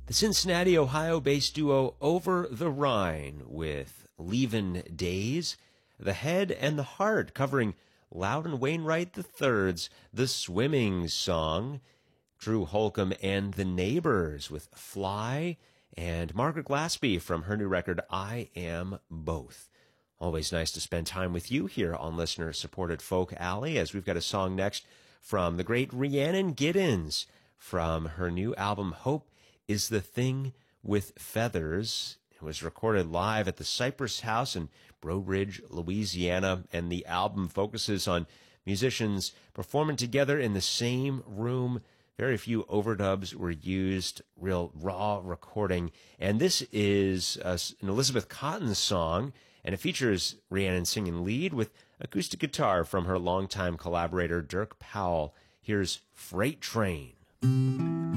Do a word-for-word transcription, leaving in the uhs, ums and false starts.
The Cincinnati, Ohio-based duo Over the Rhine with Leavin' Days, The Head and the Heart covering Loudon Wainwright the third's The Swimming Song, Drew Holcomb and The Neighbors with Fly, and Margaret Glaspie from her new record I Am Both. Always nice to spend time with you here on listener-supported Folk Alley, as we've got a song next from the great Rhiannon Giddens from her new album Hope is the Thing with Feathers. It was recorded live at the Cypress House in Breaux Ridge, Louisiana, and the album focuses on musicians performing together in the same room. Very few overdubs were used, real raw recording. And this is uh, an Elizabeth Cotten song, and it features Rhiannon singing lead with acoustic guitar from her longtime collaborator Dirk Powell. Here's Freight Train.